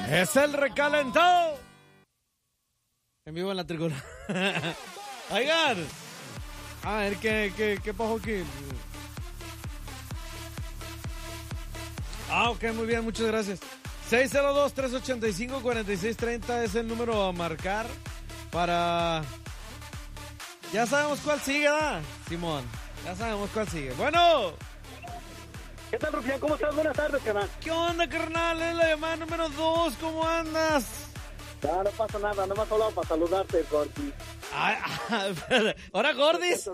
Es el recalentado. En vivo en la tricolor. Oigan. A ver, ¿qué pasó aquí? Ok, muy bien, muchas gracias. 602-385-4630 es el número a marcar para... Ya sabemos cuál sigue, ¿verdad, Simón? Ya sabemos cuál sigue. Bueno. ¿Qué tal, Rufián? ¿Cómo estás? Buenas tardes, carnal. ¿Qué onda, carnal? Es la llamada número 2. ¿Cómo andas? No pasa nada. Nomás hablaba para saludarte, Gordy. ¿Ahora, Gordis?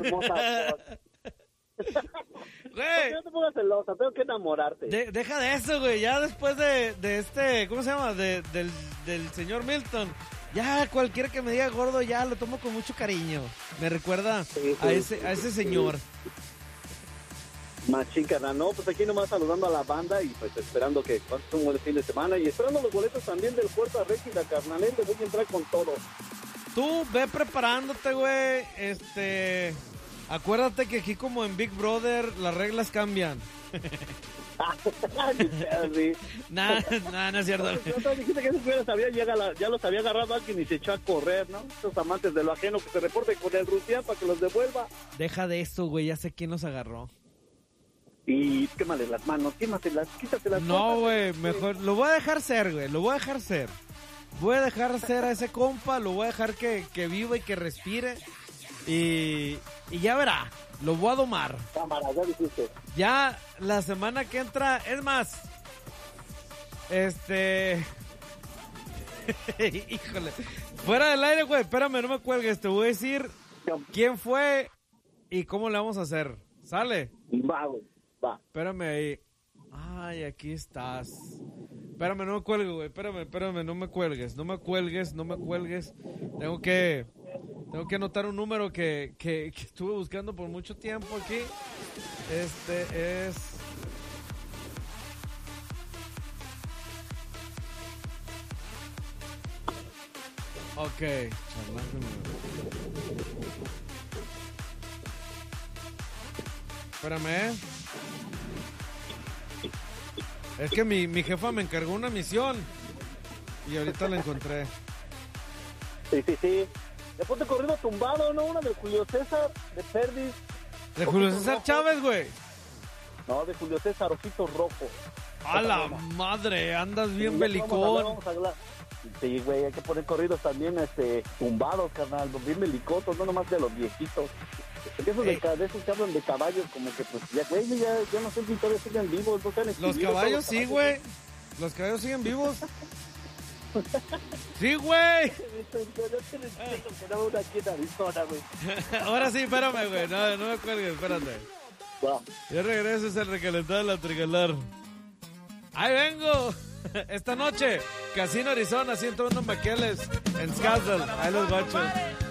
Güey. No te pongas celosa, tengo que enamorarte. Deja de eso, güey. Ya después de este, ¿cómo se llama? Del señor Milton. Ya cualquiera que me diga gordo, ya lo tomo con mucho cariño. Me recuerda a ese señor. Machín, carnal. No, pues aquí nomás saludando a la banda y pues esperando que pase un buen fin de semana. Y esperando los boletos también del Puerto Arréquida, carnal. Le voy a entrar con todo. Tú ve preparándote, güey. Acuérdate que aquí como en Big Brother las reglas cambian. Sí. No es cierto. No, dijiste que ya los había agarrado alguien y se echó a correr, ¿no? Estos amantes de lo ajeno que se reporten con el Rufián para que los devuelva. Deja de esto, güey, ya sé quién los agarró. Y quémale las manos, quítatelas. No, güey, mejor, lo voy a dejar ser, güey, Voy a dejar ser a ese compa, lo voy a dejar que viva y que respire. Y ya verá, lo voy a domar. Cámara, ya dijiste. Ya la semana que entra, es más, híjole, fuera del aire, güey, espérame, no me cuelgues, te voy a decir quién fue y cómo le vamos a hacer. ¿Sale? Va, güey, va. Espérame ahí. Ay, aquí estás. Espérame, no me cuelgues, güey. Espérame, no me cuelgues. Tengo que anotar un número que estuve buscando por mucho tiempo aquí. Este es... Ok. Espérame. Es que mi jefa me encargó una misión y ahorita la encontré. Sí. Después de corrido tumbado, ¿no? Una de Julio César, de Perdis. ¿De Julio César Chávez, güey? No, de Julio César Ojito Rojo. ¡A la madre! Andas bien belicón. Vamos a hablar. Sí, güey, hay que poner corridos también tumbados, carnal, bien belicosos, no nomás de los viejitos. Esos de esos que hablan de caballos, como que pues ya, güey, ya no sé si todavía siguen vivos. No los caballos sí, güey. Los caballos siguen vivos. Sí, güey. Ahora sí, espérame, güey. No me cuelgues, espérate. Ya regreso, es el recalentado de la tricolor. ¡Ahí vengo! Esta noche, Casino Arizona, 101 Maqueles, en Scottsdale. Ahí los guachos.